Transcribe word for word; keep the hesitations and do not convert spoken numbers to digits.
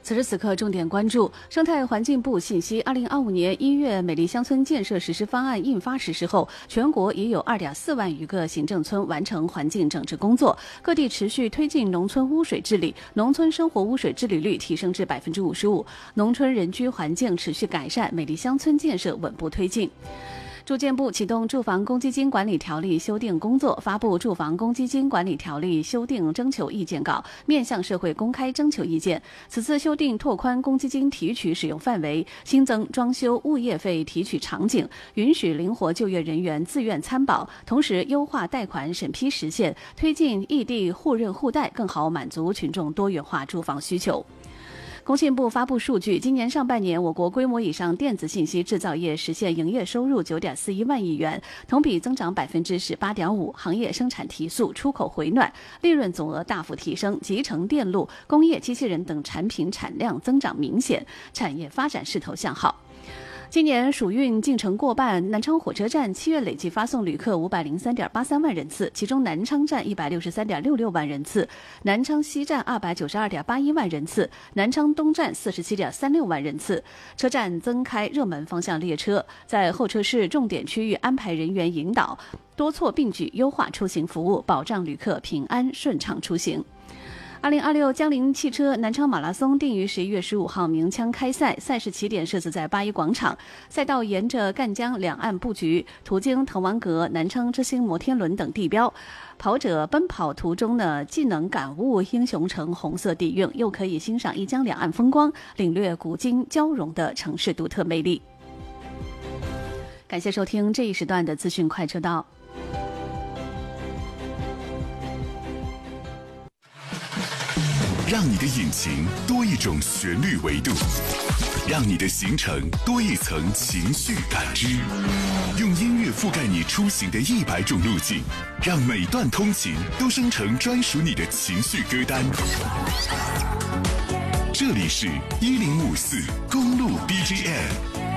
此时此刻，重点关注生态环境部信息：二零二五年一月美丽乡村建设实施方案印发实施后，全国已有二点四万余个行政村完成环境整治工作，各地持续推进农村污水治理，农村生活污水治理率提升至百分之五十五，农村人居环境持续改善，美丽乡村建设稳步推进。住建部启动住房公积金管理条例修订工作，发布住房公积金管理条例修订征求意见稿，面向社会公开征求意见。此次修订拓宽公积金提取使用范围，新增装修物业费提取场景，允许灵活就业人员自愿参保，同时优化贷款审批时限，推进异地互认互贷，更好满足群众多元化住房需求。工信部发布数据，今年上半年，我国规模以上电子信息制造业实现营业收入九点四一万亿元，同比增长百分之十八点五，行业生产提速，出口回暖，利润总额大幅提升，集成电路、工业机器人等产品产量增长明显，产业发展势头向好。今年暑运进程过半，南昌火车站七月累计发送旅客五百零三点八三万人次，其中南昌站一百六十三点六六万人次，南昌西站二百九十二点八一万人次，南昌东站四十七点三六万人次。车站增开热门方向列车，在候车室重点区域安排人员引导，多措并举优化出行服务，保障旅客平安顺畅出行。二零二六江铃汽车南昌马拉松定于十一月十五号鸣枪开赛，赛事起点设置在八一广场，赛道沿着赣江两岸布局，途经滕王阁、南昌之星摩天轮等地标。跑者奔跑途中呢，既能感悟英雄城红色底蕴，又可以欣赏一江两岸风光，领略古今交融的城市独特魅力。感谢收听这一时段的资讯快车道。 让你的引擎多一种旋律维度，让你的行程多一层情绪感知，用音乐覆盖你出行的一百种路径，让每段通勤都生成专属你的情绪歌单。这里是一零五四公路 B G M。